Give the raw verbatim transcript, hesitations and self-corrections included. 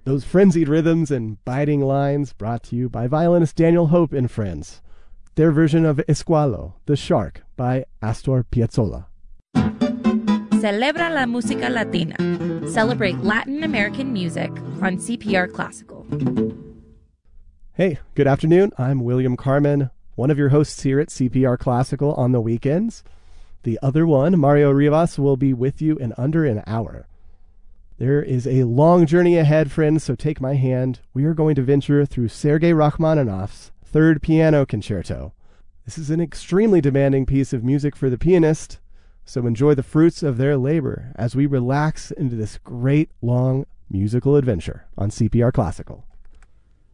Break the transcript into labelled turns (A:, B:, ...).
A: Those frenzied rhythms and biting lines brought to you by violinist Daniel Hope and friends. Their version of Esqualo, The Shark, by Astor Piazzolla.
B: Celebra la música latina. Celebrate Latin American music on C P R Classical.
A: Hey, good afternoon. I'm William Carmen, one of your hosts here at C P R Classical on the weekends. The other one, Mario Rivas, will be with you in under an hour. There is a long journey ahead, friends, so take my hand. We are going to venture through Sergei Rachmaninoff's Third Piano Concerto. This is an extremely demanding piece of music for the pianist, so enjoy the fruits of their labor as we relax into this great, long musical adventure on C P R Classical.